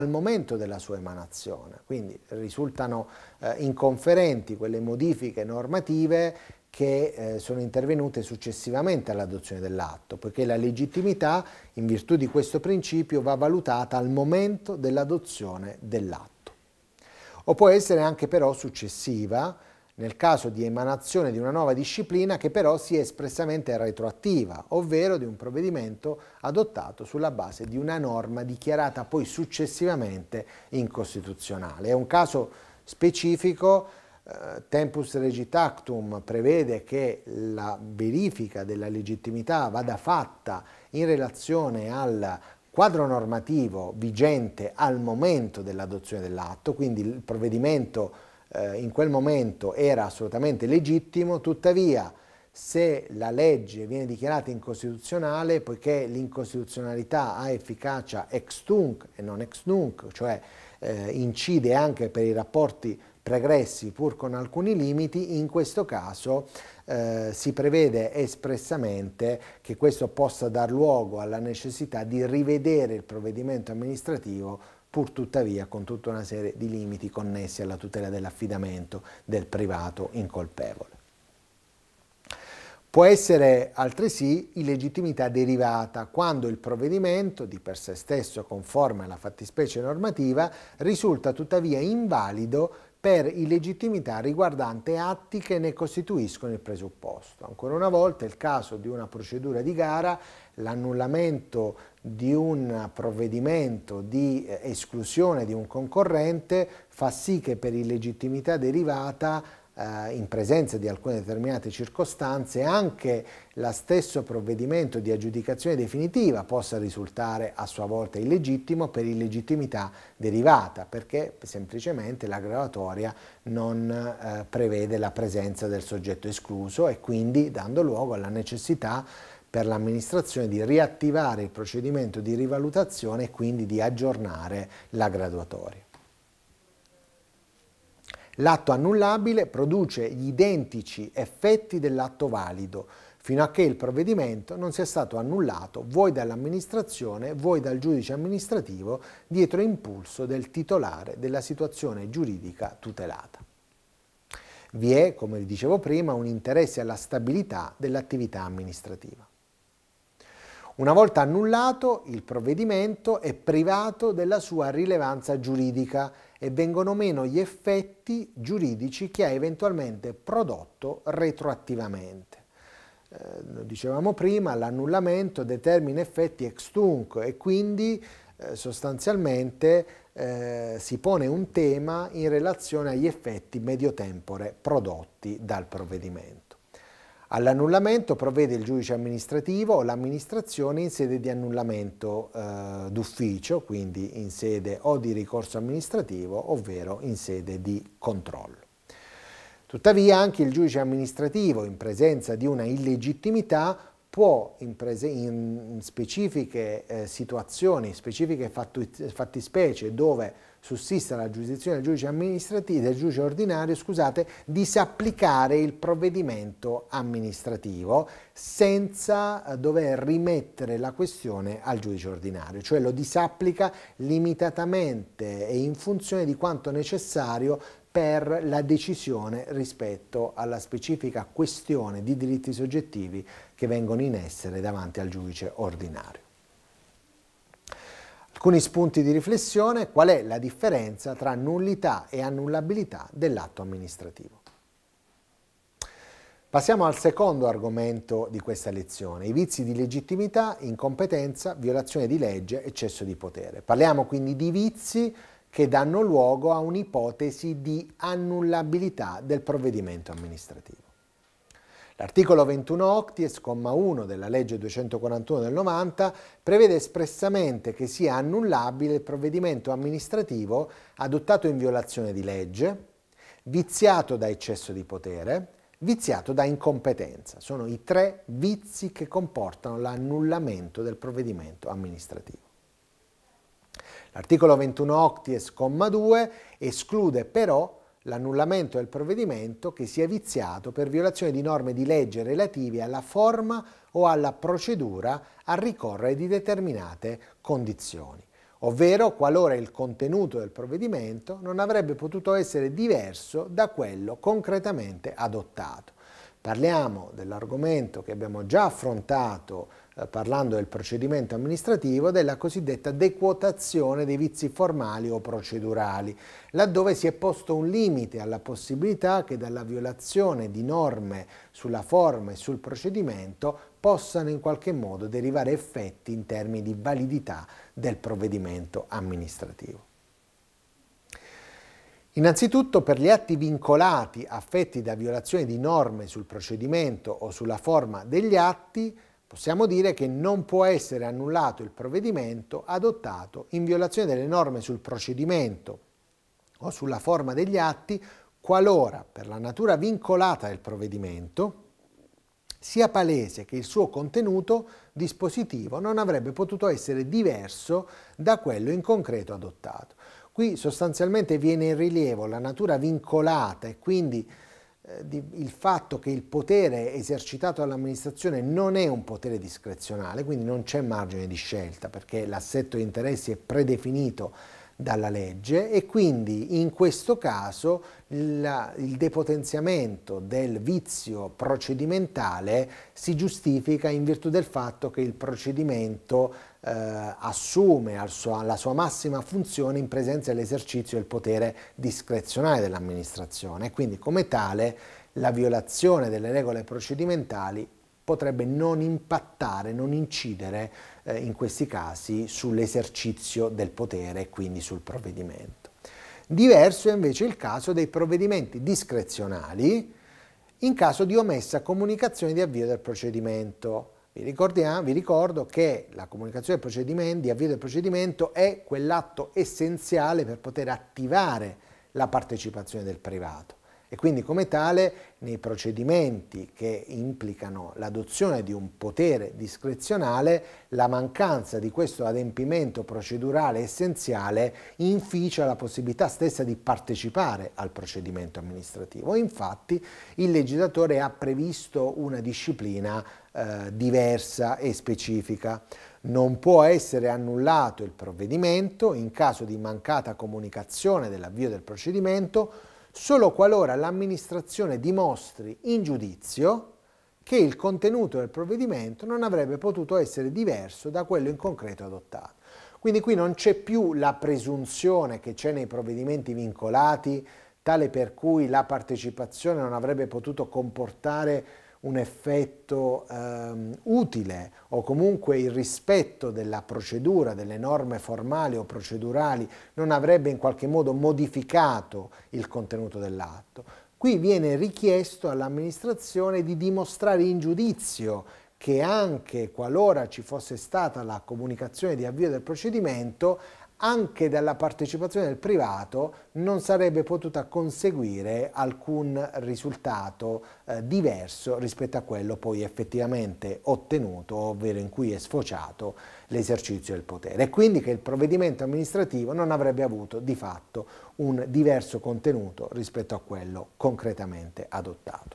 al momento della sua emanazione. Quindi risultano inconferenti quelle modifiche normative che sono intervenute successivamente all'adozione dell'atto, poiché la legittimità, in virtù di questo principio, va valutata al momento dell'adozione dell'atto. O può essere anche però successiva, nel caso di emanazione di una nuova disciplina che però sia espressamente retroattiva, ovvero di un provvedimento adottato sulla base di una norma dichiarata poi successivamente incostituzionale. È un caso specifico, Tempus Regit Actum prevede che la verifica della legittimità vada fatta in relazione al quadro normativo vigente al momento dell'adozione dell'atto, quindi il provvedimento in quel momento era assolutamente legittimo, tuttavia se la legge viene dichiarata incostituzionale, poiché l'incostituzionalità ha efficacia ex tunc e non ex nunc, cioè incide anche per i rapporti pregressi pur con alcuni limiti, in questo caso si prevede espressamente che questo possa dar luogo alla necessità di rivedere il provvedimento amministrativo, pur tuttavia con tutta una serie di limiti connessi alla tutela dell'affidamento del privato incolpevole. Può essere altresì illegittimità derivata, quando il provvedimento, di per sé stesso conforme alla fattispecie normativa, risulta tuttavia invalido per illegittimità riguardante atti che ne costituiscono il presupposto. Ancora una volta, il caso di una procedura di gara, l'annullamento di un provvedimento di esclusione di un concorrente fa sì che per illegittimità derivata in presenza di alcune determinate circostanze, anche lo stesso provvedimento di aggiudicazione definitiva possa risultare a sua volta illegittimo per illegittimità derivata, perché semplicemente la graduatoria non prevede la presenza del soggetto escluso e quindi dando luogo alla necessità per l'amministrazione di riattivare il procedimento di rivalutazione e quindi di aggiornare la graduatoria. L'atto annullabile produce gli identici effetti dell'atto valido, fino a che il provvedimento non sia stato annullato vuoi dall'amministrazione, vuoi dal giudice amministrativo, dietro impulso del titolare della situazione giuridica tutelata. Vi è, come vi dicevo prima, un interesse alla stabilità dell'attività amministrativa. Una volta annullato, il provvedimento è privato della sua rilevanza giuridica e vengono meno gli effetti giuridici che ha eventualmente prodotto retroattivamente. Lo dicevamo prima, l'annullamento determina effetti ex tunc e quindi sostanzialmente si pone un tema in relazione agli effetti medio tempore prodotti dal provvedimento. All'annullamento provvede il giudice amministrativo o l'amministrazione in sede di annullamento d'ufficio, quindi in sede o di ricorso amministrativo, ovvero in sede di controllo. Tuttavia anche il giudice amministrativo, in presenza di una illegittimità, può in specifiche situazioni, specifiche fattispecie dove sussista la giurisdizione del giudice amministrativo, del giudice ordinario, disapplicare il provvedimento amministrativo senza dover rimettere la questione al giudice ordinario, cioè lo disapplica limitatamente e in funzione di quanto necessario per la decisione rispetto alla specifica questione di diritti soggettivi che vengono in essere davanti al giudice ordinario. Alcuni spunti di riflessione: qual è la differenza tra nullità e annullabilità dell'atto amministrativo? Passiamo al secondo argomento di questa lezione: i vizi di legittimità, incompetenza, violazione di legge, eccesso di potere. Parliamo quindi di vizi che danno luogo a un'ipotesi di annullabilità del provvedimento amministrativo. L'articolo 21 octies, comma 1 della legge 241 del 90 prevede espressamente che sia annullabile il provvedimento amministrativo adottato in violazione di legge, viziato da eccesso di potere, viziato da incompetenza. Sono i tre vizi che comportano l'annullamento del provvedimento amministrativo. L'articolo 21 octies, comma 2 esclude però l'annullamento del provvedimento che sia viziato per violazione di norme di legge relative alla forma o alla procedura a ricorrere di determinate condizioni. ovvero qualora il contenuto del provvedimento non avrebbe potuto essere diverso da quello concretamente adottato. Parliamo dell'argomento che abbiamo già affrontato parlando del procedimento amministrativo, della cosiddetta dequotazione dei vizi formali o procedurali, laddove si è posto un limite alla possibilità che dalla violazione di norme sulla forma e sul procedimento possano in qualche modo derivare effetti in termini di validità del provvedimento amministrativo. Innanzitutto, per gli atti vincolati affetti da violazione di norme sul procedimento o sulla forma degli atti, possiamo dire che non può essere annullato il provvedimento adottato in violazione delle norme sul procedimento o sulla forma degli atti, qualora, per la natura vincolata del provvedimento, sia palese che il suo contenuto dispositivo non avrebbe potuto essere diverso da quello in concreto adottato. Qui sostanzialmente viene in rilievo la natura vincolata e quindi il fatto che il potere esercitato dall'amministrazione non è un potere discrezionale, quindi non c'è margine di scelta perché l'assetto di interessi è predefinito dalla legge e quindi in questo caso il depotenziamento del vizio procedimentale si giustifica in virtù del fatto che il procedimento assume la sua massima funzione in presenza dell'esercizio del potere discrezionale dell'amministrazione e quindi come tale la violazione delle regole procedimentali potrebbe non impattare, non incidere in questi casi sull'esercizio del potere e quindi sul provvedimento. Diverso è invece il caso dei provvedimenti discrezionali in caso di omessa comunicazione di avvio del procedimento. Vi ricordo che la comunicazione di avvio del procedimento è quell'atto essenziale per poter attivare la partecipazione del privato. E quindi come tale nei procedimenti che implicano l'adozione di un potere discrezionale la mancanza di questo adempimento procedurale essenziale inficia la possibilità stessa di partecipare al procedimento amministrativo. Infatti il legislatore ha previsto una disciplina diversa e specifica. Non può essere annullato il provvedimento in caso di mancata comunicazione dell'avvio del procedimento solo qualora l'amministrazione dimostri in giudizio che il contenuto del provvedimento non avrebbe potuto essere diverso da quello in concreto adottato. Quindi qui non c'è più la presunzione che c'è nei provvedimenti vincolati, tale per cui la partecipazione non avrebbe potuto comportare un effetto utile o comunque il rispetto della procedura, delle norme formali o procedurali non avrebbe in qualche modo modificato il contenuto dell'atto. Qui viene richiesto all'amministrazione di dimostrare in giudizio che anche qualora ci fosse stata la comunicazione di avvio del procedimento, anche dalla partecipazione del privato non sarebbe potuta conseguire alcun risultato diverso rispetto a quello poi effettivamente ottenuto, ovvero in cui è sfociato l'esercizio del potere. E quindi che il provvedimento amministrativo non avrebbe avuto di fatto un diverso contenuto rispetto a quello concretamente adottato.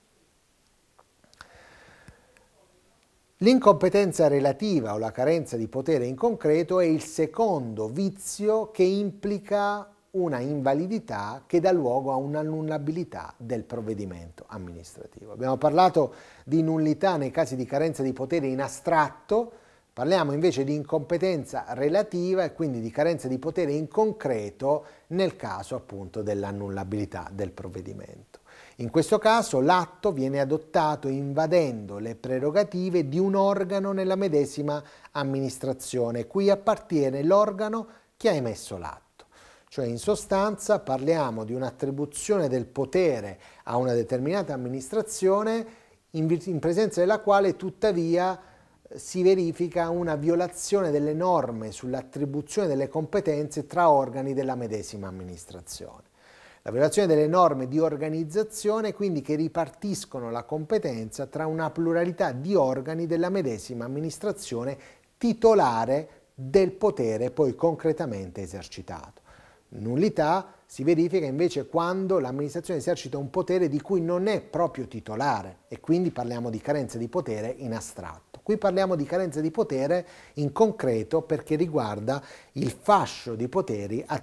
L'incompetenza relativa o la carenza di potere in concreto è il secondo vizio che implica una invalidità che dà luogo a un'annullabilità del provvedimento amministrativo. Abbiamo parlato di nullità nei casi di carenza di potere in astratto, parliamo invece di incompetenza relativa e quindi di carenza di potere in concreto nel caso appunto dell'annullabilità del provvedimento. In questo caso l'atto viene adottato invadendo le prerogative di un organo nella medesima amministrazione, cui appartiene l'organo che ha emesso l'atto. Cioè in sostanza parliamo di un'attribuzione del potere a una determinata amministrazione in presenza della quale tuttavia si verifica una violazione delle norme sull'attribuzione delle competenze tra organi della medesima amministrazione. La violazione delle norme di organizzazione, quindi che ripartiscono la competenza tra una pluralità di organi della medesima amministrazione titolare del potere poi concretamente esercitato. Nullità si verifica invece quando l'amministrazione esercita un potere di cui non è proprio titolare e quindi parliamo di carenza di potere in astratto. Qui parliamo di carenza di potere in concreto perché riguarda il fascio di poteri